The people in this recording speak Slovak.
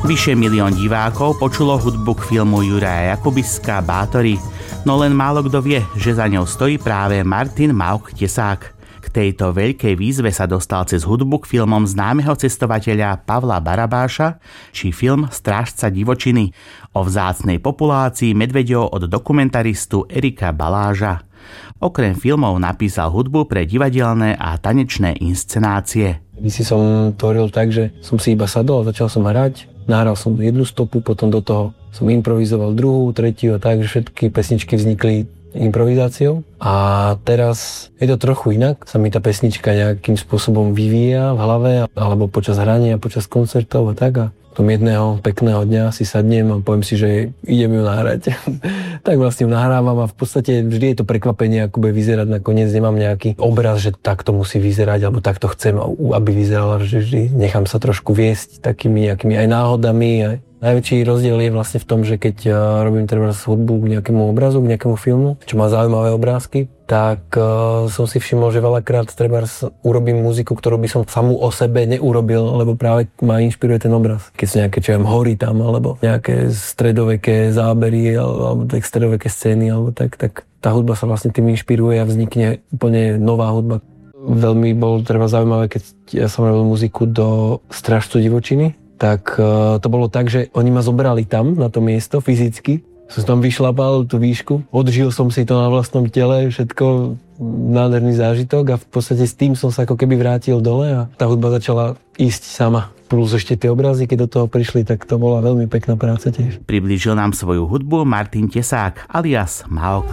Vyše 1 000 000 divákov počulo hudbu k filmu Juraja Jakubiska Bátori, no len málo kto vie, že za ňou stojí práve Martin Mauch Tesák. K tejto veľkej výzve sa dostal cez hudbu k filmom známeho cestovateľa Pavla Barabáša či film Strážca divočiny o vzácnej populácii medveďov od dokumentaristu Erika Baláža. Okrem filmov napísal hudbu pre divadelné a tanečné inscenácie. Kdysi som tvoril tak, že som si iba sadol a začal som hrať. Nahral som jednu stopu, potom do toho som improvizoval druhú, tretiu a tak, že všetky pesničky vznikli improvizáciou. A teraz je to trochu inak. Sa mi tá pesnička nejakým spôsobom vyvíja v hlave alebo počas hrania, počas koncertov a tak. A potom jedného pekného dňa si sadnem a poviem si, že idem ju nahrať. Tak vlastne ju nahrávam a v podstate vždy je to prekvapenie, ako bude vyzerať. Nakoniec nemám nejaký obraz, že takto musí vyzerať alebo takto chcem, aby vyzerala. Vždy nechám sa trošku viesť takými nejakými aj náhodami. Najväčší rozdiel je vlastne v tom, že keď robím trebárs hudbu k nejakému obrazu, k nejakému filmu, čo má zaujímavé obrázky, tak som si všimol, že veľakrát trebárs urobím muziku, ktorú by som samú o sebe neurobil, lebo práve ma inšpiruje ten obraz. Keď sú nejaké, čo hory tam, alebo nejaké stredoveké zábery, alebo tak stredoveké scény, alebo tak tá hudba sa vlastne tým inšpiruje a vznikne úplne nová hudba. Veľmi bolo treba zaujímavé, keď ja som robil muziku do Strážcu divočiny, tak to bolo tak, že oni ma zobrali tam, na to miesto, fyzicky. Som tam vyšlapal tú výšku, odžil som si to na vlastnom tele, všetko nádherný zážitok a v podstate s tým som sa ako keby vrátil dole a tá hudba začala ísť sama. Plus ešte tie obrazy, keď do toho prišli, tak to bola veľmi pekná práca tiež. Priblížil nám svoju hudbu Martin Tesák alias Mauch.